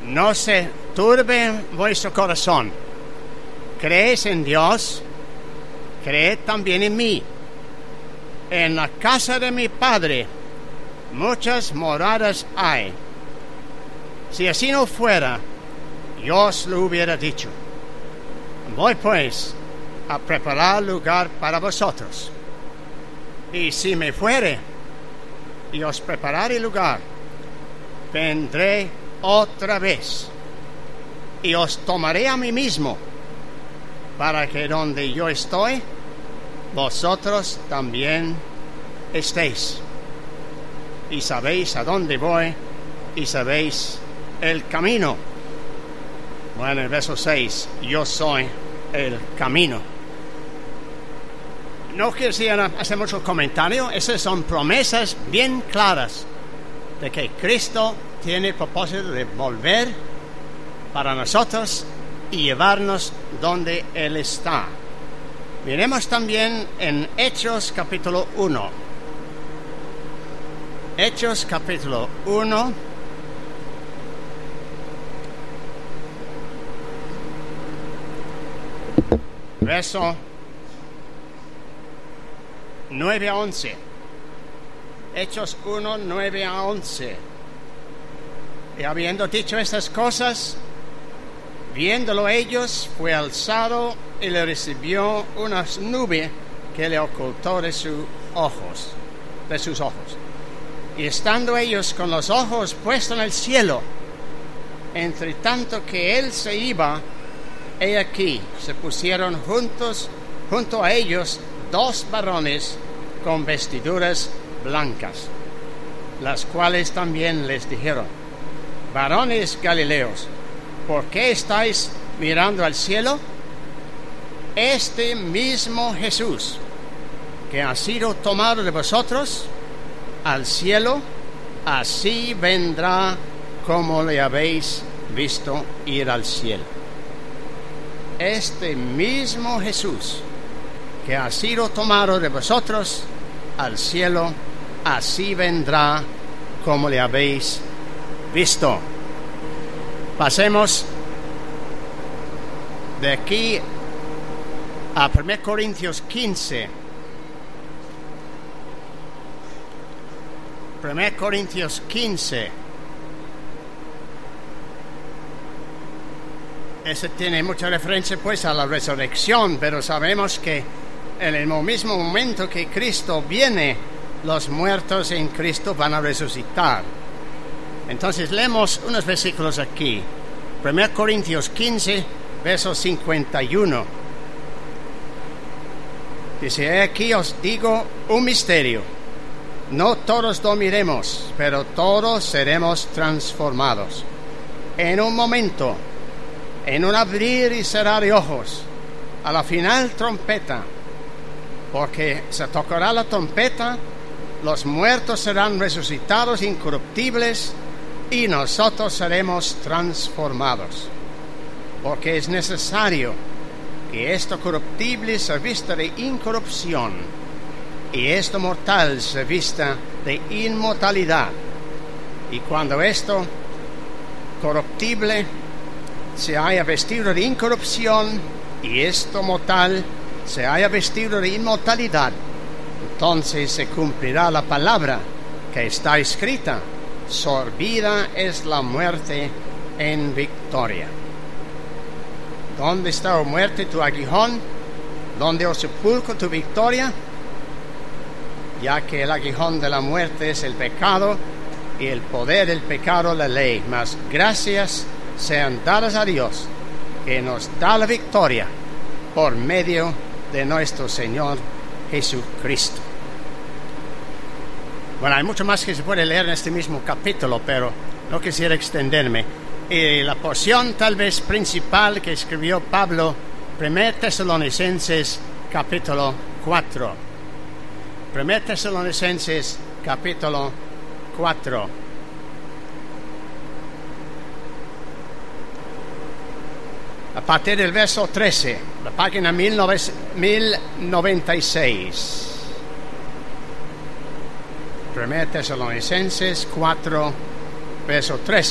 no se turbe vuestro corazón. Creéis en Dios, creed también en mí. En la casa de mi Padre muchas moradas hay. Si así no fuera, yo os lo hubiera dicho. Voy pues a preparar lugar para vosotros. Y si me fuere y os prepararé lugar, vendré otra vez y os tomaré a mí mismo, para que donde yo estoy, vosotros también estéis. Y sabéis a dónde voy y sabéis el camino. Bueno, el verso 6, yo soy el camino. No quisiera hacer mucho comentario. Esas son promesas bien claras de que Cristo tiene el propósito de volver para nosotros y llevarnos donde Él está. Miremos también en Hechos capítulo 1. Hechos capítulo 1. Verso 9 a 11. Hechos 1, 9 a 11. Y habiendo dicho estas cosas, viéndolo ellos, fue alzado y le recibió una nube que le ocultó de sus ojos. Y estando ellos con los ojos puestos en el cielo, entre tanto que él se iba, he aquí, se pusieron junto a ellos 2 varones con vestiduras blancas, las cuales también les dijeron: varones galileos, ¿por qué estáis mirando al cielo? Este mismo Jesús, que ha sido tomado de vosotros al cielo, así vendrá como le habéis visto ir al cielo. Este mismo Jesús, que ha sido tomado de vosotros al cielo, así vendrá como le habéis visto. Pasemos de aquí a 1 Corintios 15. 1 Corintios 15. Ese tiene mucha referencia pues a la resurrección, pero sabemos que en el mismo momento que Cristo viene, los muertos en Cristo van a resucitar. Entonces leemos unos versículos aquí. 1 Corintios 15, verso 51. Dice: aquí os digo un misterio. No todos dormiremos, pero todos seremos transformados. En un momento, en un abrir y cerrar de ojos, a la final trompeta, porque se tocará la trompeta, los muertos serán resucitados incorruptibles y nosotros seremos transformados. Porque es necesario que esto corruptible se vista de incorrupción y esto mortal se vista de inmortalidad. Y cuando esto corruptible se haya vestido de incorrupción y esto mortal se haya vestido de inmortalidad, entonces se cumplirá la palabra que está escrita: sorbida es la muerte en victoria. ¿Dónde está, oh muerte, tu aguijón? ¿Dónde, oh sepulcro, tu victoria? Ya que el aguijón de la muerte es el pecado y el poder del pecado la ley. Mas gracias sean dadas a Dios, que nos da la victoria por medio de nuestro Señor Jesucristo. Bueno, hay mucho más que se puede leer en este mismo capítulo, pero no quisiera extenderme. La porción tal vez principal que escribió Pablo, 1 Tesalonicenses capítulo 4. 1 Tesalonicenses capítulo 4. A partir del verso 13, la página 1096. 1 Tesalonicenses 4, verso 13.